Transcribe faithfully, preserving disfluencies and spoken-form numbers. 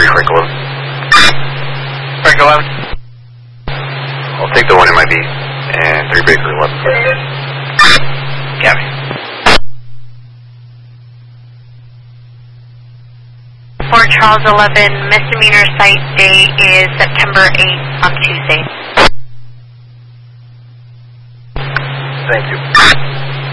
three Frank eleven. Frank eleven. I'll take the one M I B and three Baker eleven. Copy. Fort Charles eleven, misdemeanor site date is September eighth on Tuesday. Thank you.